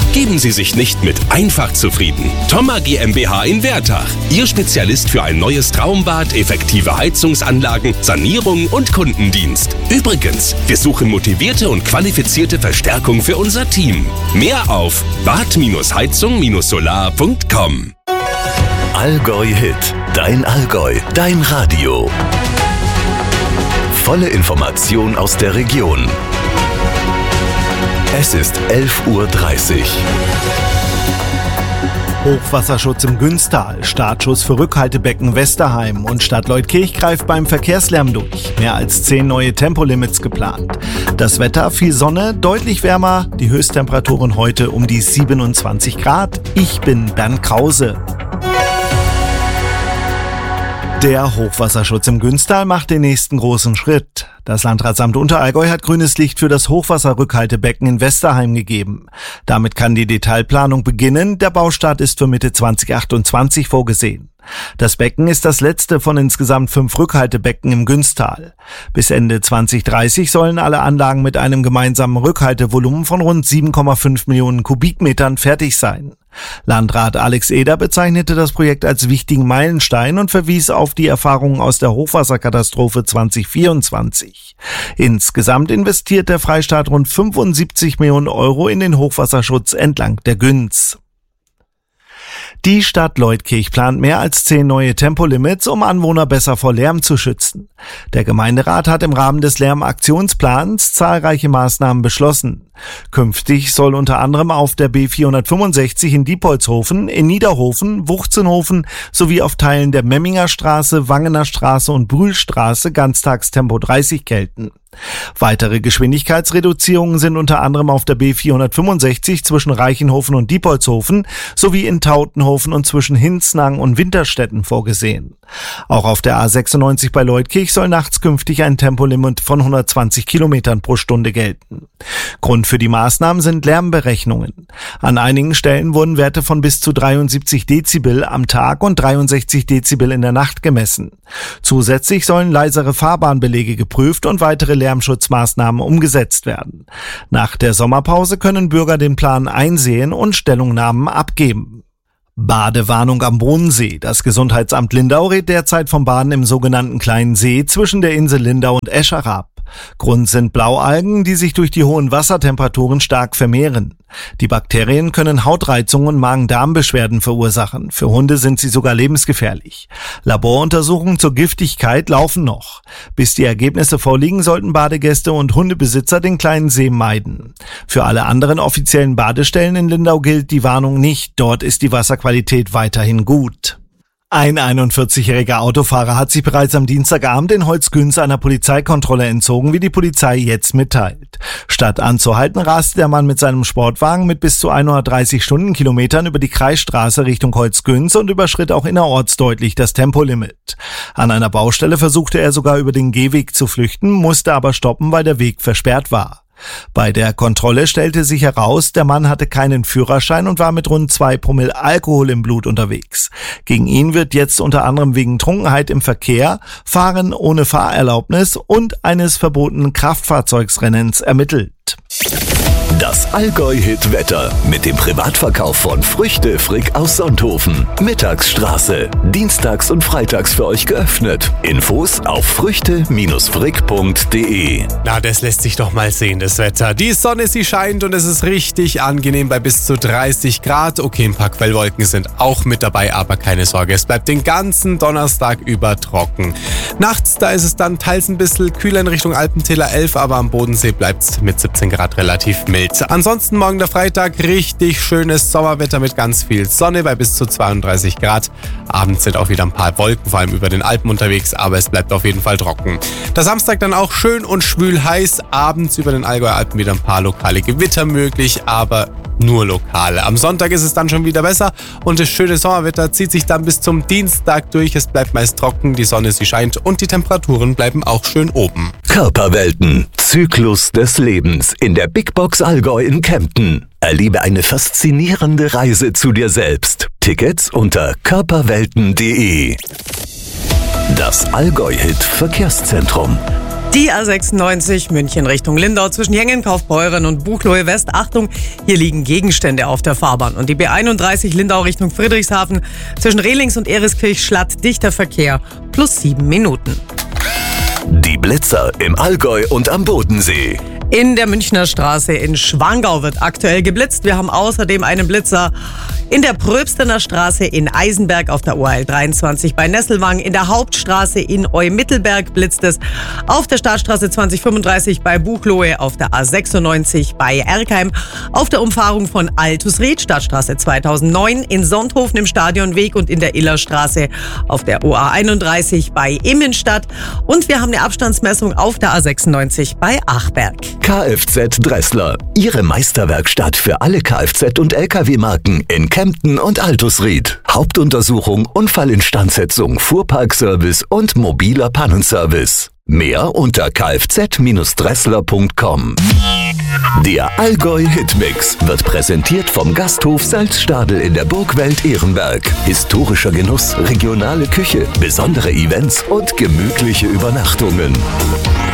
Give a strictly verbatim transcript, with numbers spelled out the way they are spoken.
Geben Sie sich nicht mit einfach zufrieden. Thoma GmbH in Wertach. Ihr Spezialist für ein neues Traumbad, effektive Heizungsanlagen, Sanierung und Kundendienst. Übrigens, wir suchen motivierte und qualifizierte Verstärkung für unser Team. Mehr auf bad heizung solar punkt com. Allgäu Hit. Dein Allgäu. Dein Radio. Volle Information aus der Region. Es ist elf Uhr dreißig. Hochwasserschutz im Günstal, Startschuss für Rückhaltebecken Westerheim und Stadt Leutkirch greift beim Verkehrslärm durch. Mehr als zehn neue Tempolimits geplant. Das Wetter, viel Sonne, deutlich wärmer, die Höchsttemperaturen heute um die siebenundzwanzig Grad. Ich bin Bernd Krause. Der Hochwasserschutz im Günstal macht den nächsten großen Schritt. Das Landratsamt Unterallgäu hat grünes Licht für das Hochwasserrückhaltebecken in Westerheim gegeben. Damit kann die Detailplanung beginnen. Der Baustart ist für Mitte zwanzig achtundzwanzig vorgesehen. Das Becken ist das letzte von insgesamt fünf Rückhaltebecken im Günstal. Bis Ende zwanzig dreißig sollen alle Anlagen mit einem gemeinsamen Rückhaltevolumen von rund sieben Komma fünf Millionen Kubikmetern fertig sein. Landrat Alex Eder bezeichnete das Projekt als wichtigen Meilenstein und verwies auf die Erfahrungen aus der Hochwasserkatastrophe zwanzig vierundzwanzig. Insgesamt investiert der Freistaat rund fünfundsiebzig Millionen Euro in den Hochwasserschutz entlang der Günz. Die Stadt Leutkirch plant mehr als zehn neue Tempolimits, um Anwohner besser vor Lärm zu schützen. Der Gemeinderat hat im Rahmen des Lärmaktionsplans zahlreiche Maßnahmen beschlossen. Künftig soll unter anderem auf der B vierhundertfünfundsechzig in Diepholzhofen, in Niederhofen, Wuchzenhofen sowie auf Teilen der Memminger Straße, Wangener Straße und Brühlstraße Ganztagstempo dreißig gelten. Weitere Geschwindigkeitsreduzierungen sind unter anderem auf der B vierhundertfünfundsechzig zwischen Reichenhofen und Diepholzhofen sowie in Tautenhofen und zwischen Hinznang und Winterstetten vorgesehen. Auch auf der A sechsundneunzig bei Leutkirch soll nachts künftig ein Tempolimit von hundertzwanzig Kilometern pro Stunde gelten. Grund für die Maßnahmen sind Lärmberechnungen. An einigen Stellen wurden Werte von bis zu dreiundsiebzig Dezibel am Tag und dreiundsechzig Dezibel in der Nacht gemessen. Zusätzlich sollen leisere Fahrbahnbelege geprüft und weitere Lärmschutzmaßnahmen umgesetzt werden. Nach der Sommerpause können Bürger den Plan einsehen und Stellungnahmen abgeben. Badewarnung am Bodensee. Das Gesundheitsamt Lindau rät derzeit vom Baden im sogenannten Kleinen See zwischen der Insel Lindau und Escher ab. Grund sind Blaualgen, die sich durch die hohen Wassertemperaturen stark vermehren. Die Bakterien können Hautreizungen und Magen-Darm-Beschwerden verursachen. Für Hunde sind sie sogar lebensgefährlich. Laboruntersuchungen zur Giftigkeit laufen noch. Bis die Ergebnisse vorliegen, sollten Badegäste und Hundebesitzer den Kleinen See meiden. Für alle anderen offiziellen Badestellen in Lindau gilt die Warnung nicht. Dort ist die Wasserqualität weiterhin gut. Ein einundvierzigjähriger Autofahrer hat sich bereits am Dienstagabend in Holzgünz einer Polizeikontrolle entzogen, wie die Polizei jetzt mitteilt. Statt anzuhalten, raste der Mann mit seinem Sportwagen mit bis zu hundertdreißig Stundenkilometern über die Kreisstraße Richtung Holzgünz und überschritt auch innerorts deutlich das Tempolimit. An einer Baustelle versuchte er sogar über den Gehweg zu flüchten, musste aber stoppen, weil der Weg versperrt war. Bei der Kontrolle stellte sich heraus, der Mann hatte keinen Führerschein und war mit rund zwei Promille Alkohol im Blut unterwegs. Gegen ihn wird jetzt unter anderem wegen Trunkenheit im Verkehr, Fahren ohne Fahrerlaubnis und eines verbotenen Kraftfahrzeugsrennens ermittelt. Das Allgäu-Hit-Wetter mit dem Privatverkauf von Früchte Frick aus Sonthofen. Mittagsstraße. Dienstags und freitags für euch geöffnet. Infos auf früchte frick punkt de. Na, das lässt sich doch mal sehen, das Wetter. Die Sonne, sie scheint und es ist richtig angenehm bei bis zu dreißig Grad. Okay, ein paar Quellwolken sind auch mit dabei, aber keine Sorge, es bleibt den ganzen Donnerstag über trocken. Nachts, da ist es dann teils ein bisschen kühler in Richtung Alpentäler elf, aber am Bodensee bleibt es mit siebzehn Grad relativ mild. Ansonsten morgen der Freitag, richtig schönes Sommerwetter mit ganz viel Sonne bei bis zu zweiunddreißig Grad. Abends sind auch wieder ein paar Wolken, vor allem über den Alpen unterwegs, aber es bleibt auf jeden Fall trocken. Der Samstag dann auch schön und schwül heiß, abends über den Allgäuer Alpen wieder ein paar lokale Gewitter möglich, aber nur lokale. Am Sonntag ist es dann schon wieder besser und das schöne Sommerwetter zieht sich dann bis zum Dienstag durch. Es bleibt meist trocken, die Sonne, sie scheint und die Temperaturen bleiben auch schön oben. Körperwelten. Zyklus des Lebens in der Big Box Allgäu in Kempten. Erlebe eine faszinierende Reise zu dir selbst. Tickets unter körperwelten punkt de. Das Allgäu-Hit Verkehrszentrum. Die A sechsundneunzig München Richtung Lindau zwischen Jengen, Kaufbeuren und Buchloe West. Achtung, hier liegen Gegenstände auf der Fahrbahn. Und die B einunddreißig Lindau Richtung Friedrichshafen zwischen Rehlings und Ereskirch-Schlatt dichter Verkehr plus sieben Minuten. Die Blitzer im Allgäu und am Bodensee. In der Münchner Straße in Schwangau wird aktuell geblitzt. Wir haben außerdem einen Blitzer in der Pröbstener Straße in Eisenberg auf der O L dreiundzwanzig bei Nesselwang. In der Hauptstraße in Eumittelberg blitzt es. Auf der Startstraße zwanzig fünfunddreißig bei Buchloe, auf der A sechsundneunzig bei Erkheim, auf der Umfahrung von Altusried, Startstraße zweitausendneun, in Sonthofen im Stadionweg und in der Illerstraße auf der O A einunddreißig bei Immenstadt. Und wir haben eine Abstandsmessung auf der A sechsundneunzig bei Achberg. Kfz Dressler, Ihre Meisterwerkstatt für alle Kfz- und L K W-Marken in Kempten und Altusried. Hauptuntersuchung, Unfallinstandsetzung, Fuhrparkservice und mobiler Pannenservice. Mehr unter kfz dressler punkt com. Der Allgäu Hitmix wird präsentiert vom Gasthof Salzstadel in der Burgwelt Ehrenberg. Historischer Genuss, regionale Küche, besondere Events und gemütliche Übernachtungen.